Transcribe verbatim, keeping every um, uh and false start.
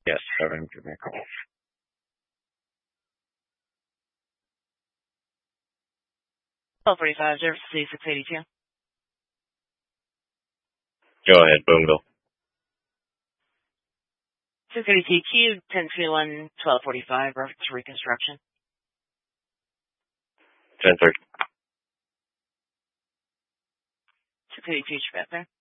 Yes, have him give me a call. twelve forty-five, Jefferson City, six eighty-two. Go ahead, Boonville. six eighty-two Q, ten twenty-one, twelve forty-five, reference reconstruction. ten three. six eighty-two, Chevette there.